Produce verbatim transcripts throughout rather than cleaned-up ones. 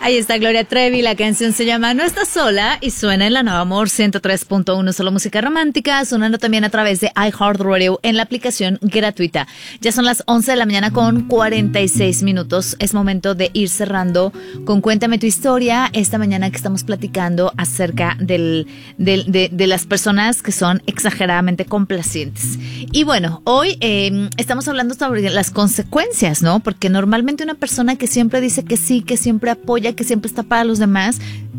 Ahí está Gloria Trevi, la canción se llama No Estás Sola y suena en la Nueva Amor ciento tres punto uno, solo música romántica, sonando también a través de iHeartRadio en la aplicación gratuita. Ya son las once de la mañana con cuarenta y seis minutos, es momento de ir cerrando con Cuéntame tu historia, esta mañana que estamos platicando acerca del, del, de, de las personas que son exageradamente complacientes. Y bueno, hoy eh, estamos hablando sobre las consecuencias, ¿no? Porque normalmente una persona que siempre dice que sí, que siempre apoya, que siempre está para los demás,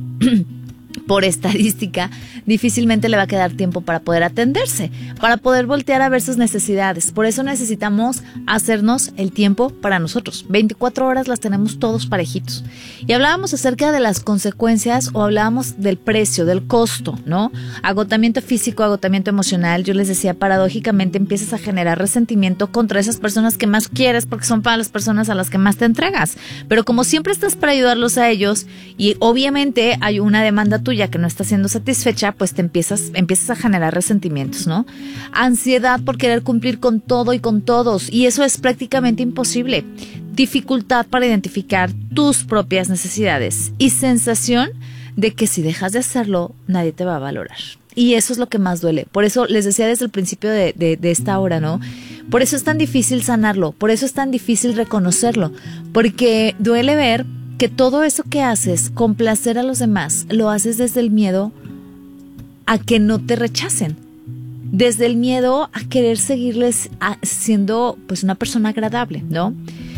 por estadística, difícilmente le va a quedar tiempo para poder atenderse, para poder voltear a ver sus necesidades. Por eso necesitamos hacernos el tiempo para nosotros. veinticuatro horas las tenemos todos parejitos. Y hablábamos acerca de las consecuencias o hablábamos del precio, del costo, ¿no? Agotamiento físico, agotamiento emocional. Yo les decía, paradójicamente empiezas a generar resentimiento contra esas personas que más quieres porque son para las personas a las que más te entregas. Pero como siempre estás para ayudarlos a ellos y obviamente hay una demanda tuya que no está siendo satisfecha, pues te empiezas, empiezas a generar resentimientos, ¿no? Ansiedad por querer cumplir con todo y con todos, y eso es prácticamente imposible. Dificultad para identificar tus propias necesidades y sensación de que si dejas de hacerlo, nadie te va a valorar. Y eso es lo que más duele. Por eso les decía desde el principio de, de, de esta hora, ¿no? Por eso es tan difícil sanarlo, por eso es tan difícil reconocerlo, porque duele ver que todo eso que haces, complacer a los demás, lo haces desde el miedo a que no te rechacen, desde el miedo a querer seguirles a, siendo pues una persona agradable, ¿no?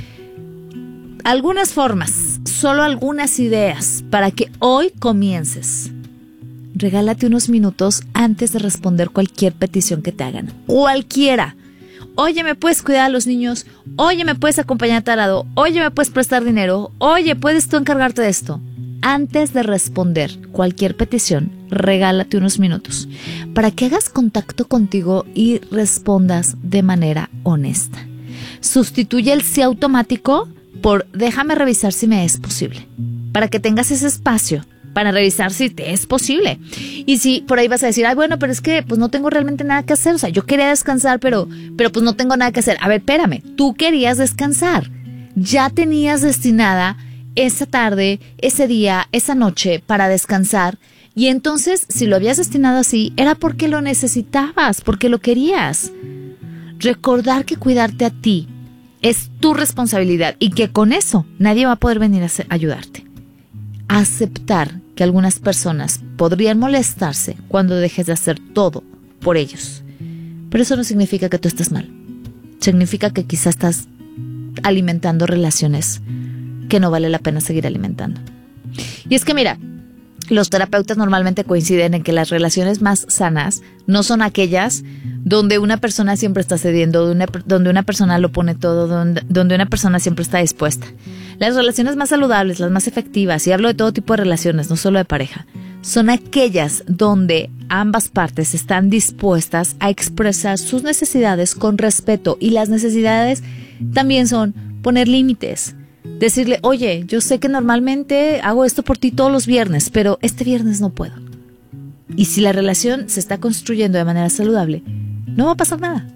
Algunas formas, solo algunas ideas para que hoy comiences. Regálate unos minutos antes de responder cualquier petición que te hagan, cualquiera. Oye, ¿me puedes cuidar a los niños? Oye, ¿me puedes acompañar a tal lado? Oye, ¿me puedes prestar dinero? Oye, ¿puedes tú encargarte de esto? Antes de responder cualquier petición, regálate unos minutos para que hagas contacto contigo y respondas de manera honesta. Sustituye el sí automático por déjame revisar si me es posible, para que tengas ese espacio para revisar si te es posible. Y si por ahí vas a decir, ay, bueno, pero es que pues no tengo realmente nada que hacer, o sea, yo quería descansar, pero, pero pues no tengo nada que hacer. A ver, espérame, tú querías descansar, ya tenías destinada esa tarde, ese día, esa noche para descansar, y entonces si lo habías destinado así, era porque lo necesitabas, porque lo querías. Recordar que cuidarte a ti es tu responsabilidad y que con eso nadie va a poder venir a ayudarte. Aceptar que algunas personas podrían molestarse cuando dejes de hacer todo por ellos. Pero eso no significa que tú estés mal. Significa que quizás estás alimentando relaciones que no vale la pena seguir alimentando. Y es que mira, los terapeutas normalmente coinciden en que las relaciones más sanas no son aquellas donde una persona siempre está cediendo, donde una, donde una persona lo pone todo, donde, donde una persona siempre está dispuesta. Las relaciones más saludables, las más efectivas, y hablo de todo tipo de relaciones, no solo de pareja, son aquellas donde ambas partes están dispuestas a expresar sus necesidades con respeto, y las necesidades también son poner límites. Decirle, oye, yo sé que normalmente hago esto por ti todos los viernes, pero este viernes no puedo. Y si la relación se está construyendo de manera saludable, no va a pasar nada.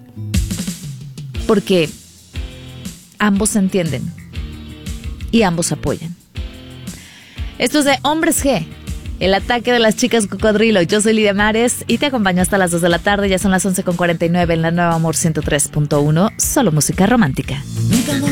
Porque ambos se entienden y ambos apoyan. Esto es de Hombres G, el ataque de las chicas cocodrilo. Yo soy Lidia Mares y te acompaño hasta las dos de la tarde. Ya son las once con cuarenta y nueve en la Nueva Amor ciento tres punto uno, solo música romántica.